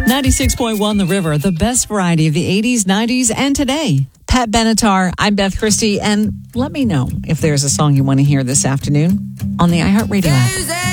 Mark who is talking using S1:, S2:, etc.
S1: 96.1 The River, the best variety of the 80s, 90s, and today. Pat Benatar, I'm Beth Christie, and let me know if there's a song you want to hear this afternoon on the iHeartRadio app.